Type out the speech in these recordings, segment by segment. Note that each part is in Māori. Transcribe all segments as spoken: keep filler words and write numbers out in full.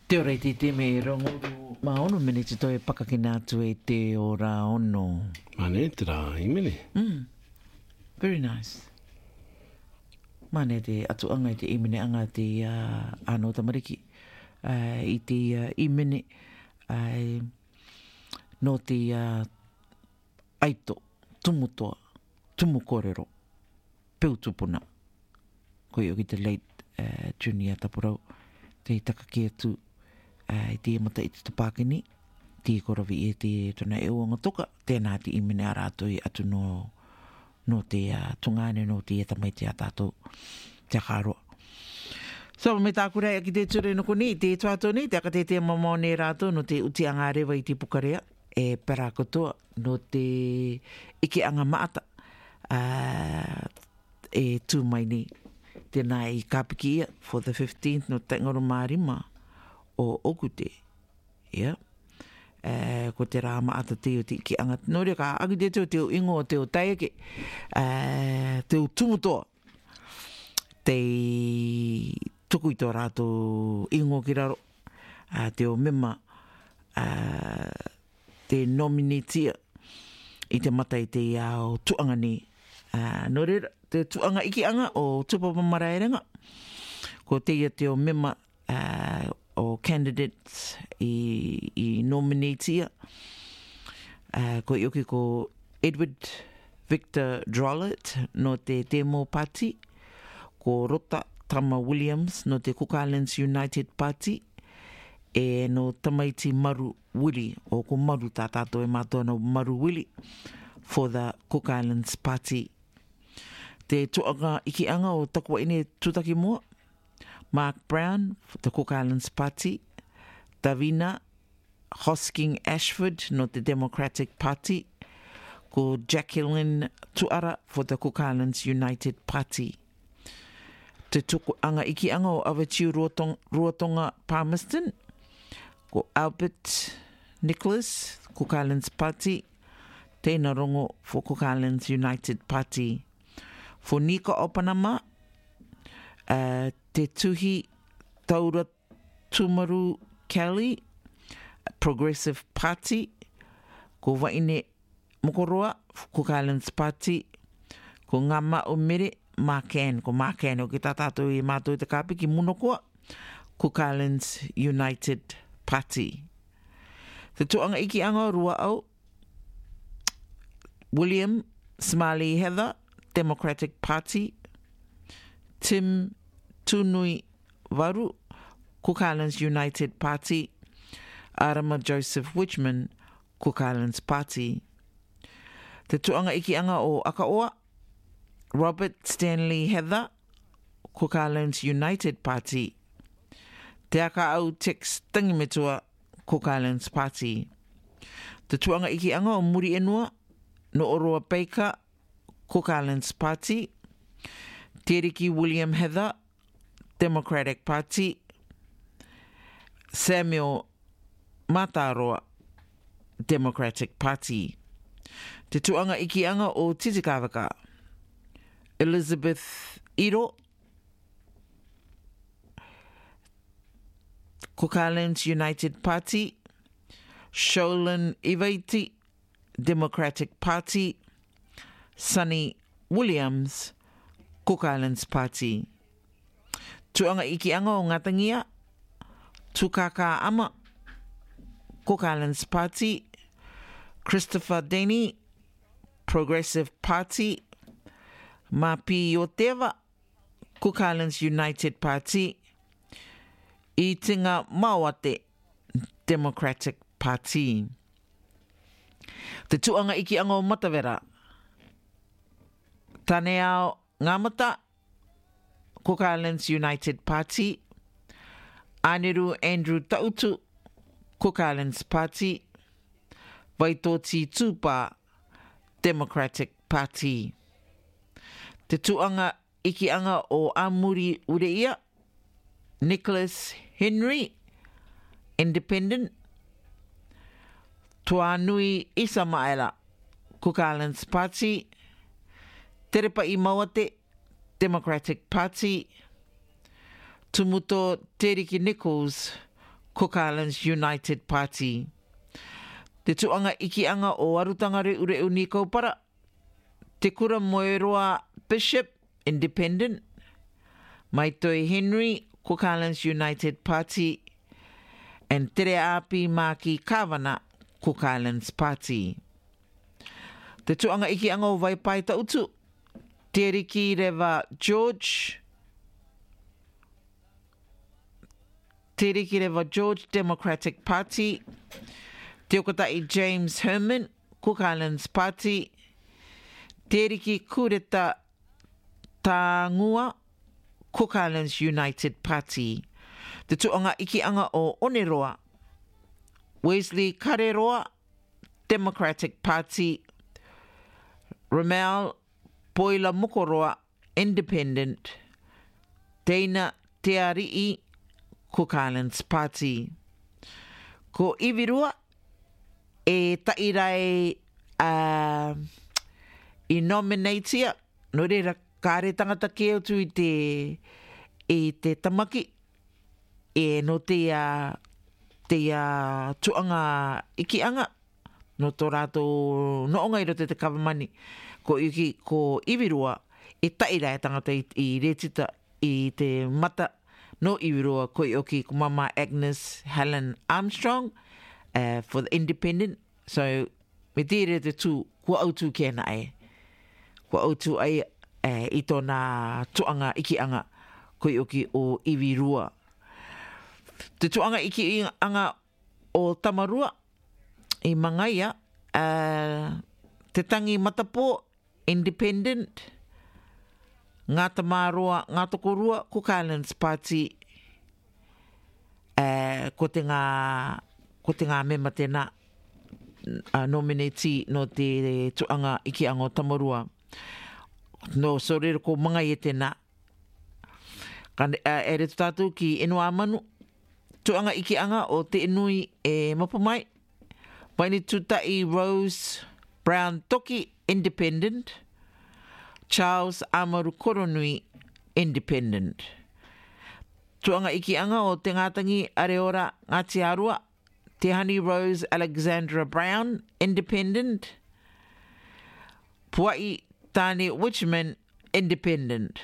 Te ora i te te me rongoru ma ono mene te toi pakakina atu e te ora ono. Mane, te rā, i mene. Mm, very nice. Mane te atu anga i te imene anga te uh, ano tamariki. Uh, I te uh, imene uh, no te uh, aito, tumutoa, tumukorero, peutupuna. Koe o ki te late uh, junior tapurau. Te takaki atu uh, i te mata i te tapakini. Te korawi i te tuna e uanga toka. Tēnā te imene a rātou i atu no, no te uh, tungane, no te etamai te a tātou. Te akaroa. So, me tā kurai aki te ture no koni, te tuato ni, te aka te te mamau ne rātou, no te uti anga rewa i te pukarea, e pera kotoa, no te ike anga maata, uh, e tū mai ni, tēnā i kāpiki ia, for the fifteenth, no te ngoro mārima, o Okute, yeah. Uh, ko te rā maata te o te ike anga, no rea ka aki te teo, te o ingo, te o taiake, uh, te o tumutoa, te tuku i tō rātou ingo ki raro, uh, te o mema, uh, te nominatia i te mata i te uh, tuanga ni. Uh, no reira, te tuanga iki anga o tupapa maraerenga. Ko te ia te o mema uh, o candidates i, i nominatia. Uh, ko i oki ko Edward Victor Drollett no te Demo Party. Ko Rota Tama Williams no te Cook Islands United Party e no Tamaiti Maru Willi o ko Maru tā tātou e mātua no Maru Willi for the Cook Islands Party. Te tuanga iki anga o takua ine tutaki mua Mark Brown for the Cook Islands Party, Davina Hosking Ashford no te Democratic Party, ko Jacqueline Tuara for the Cook Islands United Party. Te tuku anga iki anga o Awatiu Ruatong, Ruatonga Palmerston, ko Albert Nicholas, Cook Islands Party, Tēnā rongo for Cook Islands United Party. For Nika Opanama, uh, Te Tuhi Taura Tumaru Kelly, Progressive Party, ko Waine Mokoroa, Cook Islands Party, ko Ngama Umere, Maken, ko Maken o ki tā tātou i mātou te kāpiki munokoa, Cook Islands United Party. Te tuanga iki anga rua au, William Smiley Heather, Democratic Party, Tim Tunui Waru, Cook Islands United Party, Arama Joseph Widgman, Cook Islands Party. Te tuanga iki anga o Akaoa, Robert Stanley Heather, Cook Islands United Party. Te aka au Tex Tangimetua, Cook Islands Party. Te tuanga iki anga o Muri Enua, no Oroa Baker, Cook Islands Party. Teriki William Heather, Democratic Party. Samuel Mataroa, Democratic Party. Te tuanga iki anga o Titikavaka, Elizabeth Iro, Cook Islands United Party, Sholin Ivaiti, Democratic Party, Sonny Williams, Cook Islands Party. Tuanga iki anga o Ngatangia, Tukaka Ama, Cook Islands Party, Christopher Denny, Progressive Party, Mapi Yoteva, Cook Islands United Party, Itinga Mawate, Democratic Party. Te tuanga iki anga o Matavera, Taneao Ngamata, Cook Islands United Party, Aniru Andrew Tautu, Cook Islands Party, Vaitoti Tupa, Democratic Party. Te tuanga iki anga o Amuri Ureia, Nicholas Henry, Independent, Tuanui Isamaela, Cook Islands Party, Terepa i Mawate, Democratic Party, Tumuto Teriki Nichols, Cook Islands United Party. Te tuanga ikianga o arutanga re ure uni kaupara. Te kura moeroa Bishop, Independent. Maitoi Henry, Cook Islands United Party. And Tere Api Maki Kawana, Cook Islands Party. Te tuanga ikianga o Vaipai Tautu. Te riki rewa George. Te riki rewa George, Democratic Party. Te okatai James Herman, Cook Islands Party. Te riki Kureta Tangua, Cook Islands United Party. Te tuanga ikianga o Oneroa. Wesley Kareroa, Democratic Party. Ramel Poila Mokoroa, Independent. Dana Tearii, Cook Islands Party. Ko Ivirua, e tairai uh, i nominatia, no reira kāre tangata keo tu i te, i te tamaki, e no te, uh, te uh, tuanga ikianga, no tō rātou noonga i rote te kawamani, ko iki, ko Ivirua, e tairai tangata i, i retita i te mata, no Ivirua, ko i oki ko mama Agnes Helen Armstrong, uh, for the Independent. So, me tere te tū, kua autu kēna e. Kua autu ai uh, i tōna tuanga ikianga, ko i oki o Ivirua. Te tuanga ikianga o Tamarua, i Mangaia, uh, te tangi matapo, Independent, ngā tamaroa, ngā tokorua, Cook Islands Party, uh, ko te ngā, ko te ngā mema tēnā uh, nominati no te tuanga ikianga o Tamarua. No, so rero ko mga i tēnā. Kane, uh, e re tātou ki Enua Manu, tuanga ikianga o te inui e mapamai, Waini Tutai Rose Brown Toki, Independent. Charles Amaru Koronui, Independent. Tuanga ikianga o te ngātangi Areora Ngāti Arua, te Honey Rose Alexandra Brown, Independent. Puai Tani Witchman, Independent.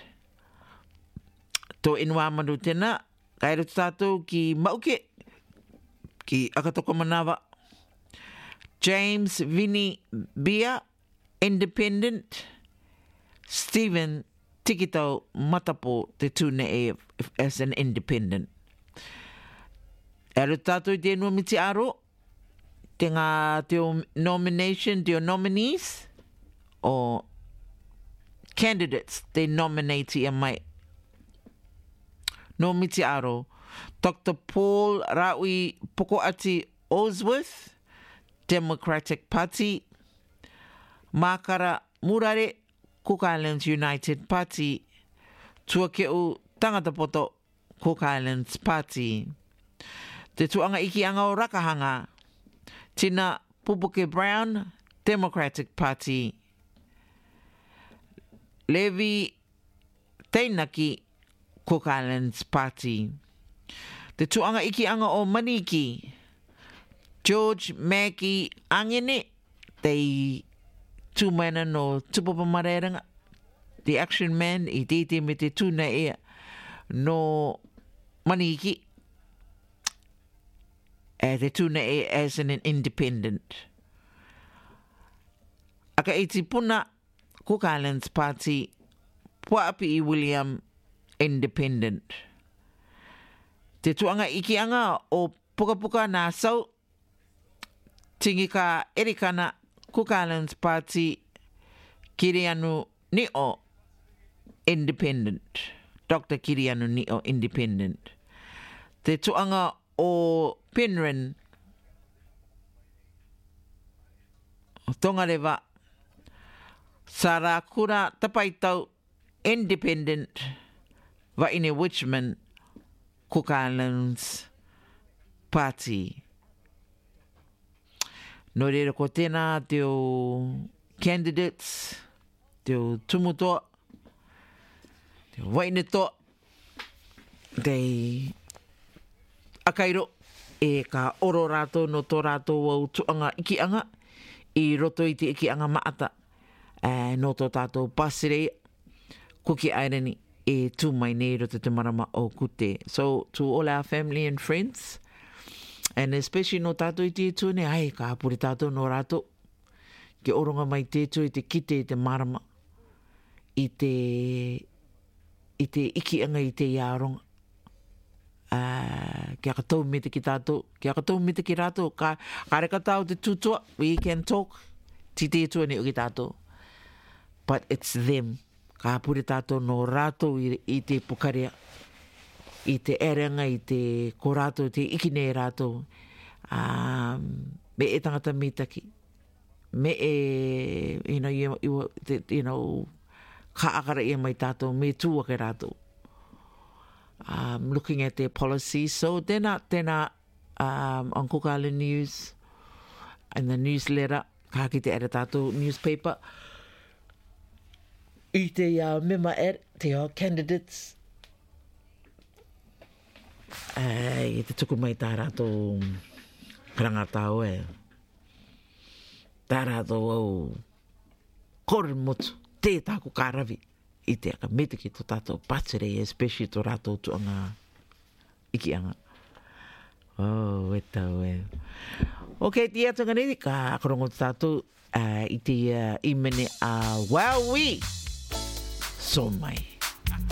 Tō inua manu tēnā, kai roto tātou ki Mauke, ki Akatoko Manawa. James Vinnie Bia, Independent. Stephen Tikito Matapo te tūne e as an Independent. E roto tātou te enua miti aro, te ngā te nomination, te nominees, o candidates, te nominati a mai. No miti aro, Doctor Paul Raui Pokoati Osworth, Democratic Party. Makara Murare, Cook Islands United Party. Tuakeu Tangata Poto, Cook Islands Party. Te tuanga ikianga o Rakahanga, Tina Pupuke Brown, Democratic Party. Levi Teinaki, Cook Islands Party. Te tuanga ikianga o Maniki, George Mackey Angene, te tūmana no tupapa mareranga, the action man, i tete me te tūna ea no Maniki, e te tūna ea as an Independent. Aka iti puna Cook Islands Party, Puapi i William, Independent. Te tuanga ikianga o puka puka nā sau, Tingika Erikana, Cook Islands Party, Kirianu Ni'o, Independent. Doctor Kirianu Ni'o, Independent. Te tuanga o Penryn, Tongarewa, Sarakura Tapaitau, Independent. Waine Witchman, Cook Islands Party. No reira ko tēnā te o candidates, te o tumutoa, te o waine toa, te akairo e ka oro rātou no tō rātou au tuanga ikianga i roto i te ikianga maata uh, no tō tātou pasere kuki airani e tū mai nei roto te marama o kute. So to all our family and friends, and especially no tātou i te tūne, ai ka apure tātou no rātou ke oronga mai te tū i te kite i te marama i te i te ikianga i te iaronga. Uh, kia katau me te ki tātou, kia katau me te ki rātou, ka, ka reka tāu te tūtua, we can talk, ti te tua ni o ki tātou. But it's them, ka apure tātou no rātou i, i te pukaria, i te erenga, i te ko rātou, te ikine rātou, um, me e tangata mitaki, me e, you know, you, you, you know, ka akara ia mai tātou, me tūa ke rātou. Um, looking at their policies. So tēnā, tēnā um, on Cook Island News and the newsletter, ka ki te ara tātou newspaper, i te uh, mema er, te uh, candidates, uh, i te tuku mai tā rātou rangatau e. Tā rātou au kore motu, te tāku kārawi. I te aka mete ki tō tātou patere, especially tō rātou tuanga ikianga. Oh, e tau e. Ok, ti atanga nere, ka akarongo tō tātou uh, i te uh, imene a uh, Wawi. So mai.